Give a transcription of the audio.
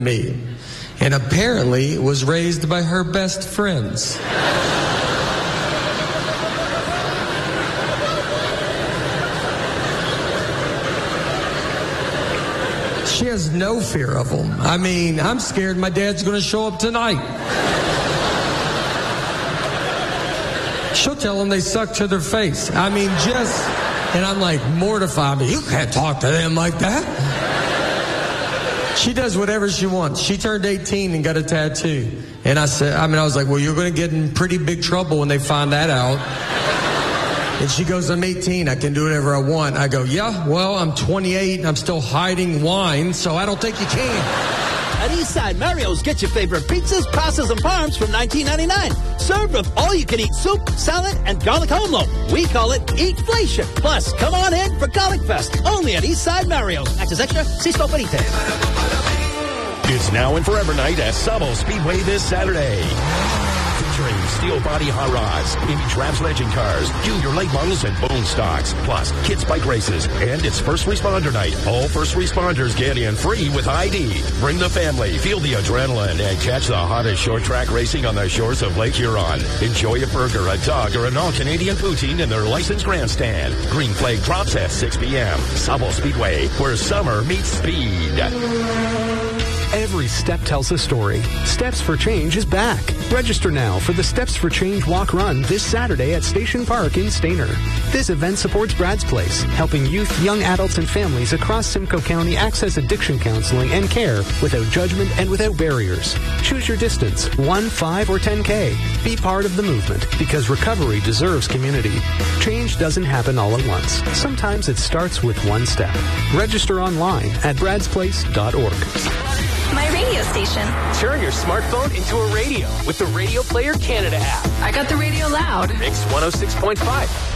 me, and apparently was raised by her best friends. She has no fear of them. I mean, I'm scared my dad's going to show up tonight. She'll tell them they suck to their face. I mean, and I'm like, mortify me. You can't talk to them like that. She does whatever she wants. She turned 18 and got a tattoo. And I was like, well, you're going to get in pretty big trouble when they find that out. And she goes, I'm 18. I can do whatever I want. I go, yeah, well, I'm 28 and I'm still hiding wine, so I don't think you can. At Eastside Mario's, get your favorite pizzas, pastas, and parms from $19.99. Served with all-you-can-eat soup, salad, and garlic home loaf. We call it Eatflation. Plus, come on in for Garlic Fest, only at Eastside Mario's. Access extra, see Store for details. It's now and forever night at Sabo Speedway this Saturday. Featuring steel body hot rods, Amy Trapp's legend cars, junior late models, and bone stocks. Plus, kids bike races. And it's first responder night. All first responders get in free with ID. Bring the family, feel the adrenaline, and catch the hottest short track racing on the shores of Lake Huron. Enjoy a burger, a dog, or an all-Canadian poutine in their licensed grandstand. Green flag drops at 6 p.m. Sabo Speedway, where summer meets speed. Every step tells a story. Steps for Change is back. Register now for the Steps for Change Walk Run this Saturday at Station Park in Stayner. This event supports Brad's Place, helping youth, young adults, and families across Simcoe County access addiction counseling and care without judgment and without barriers. Choose your distance, 1, 5, or 10K. Be part of the movement because recovery deserves community. Change doesn't happen all at once. Sometimes it starts with one step. Register online at bradsplace.org. My radio station. Turn your smartphone into a radio with the Radio Player Canada app. I got the radio loud. Mix 106.5.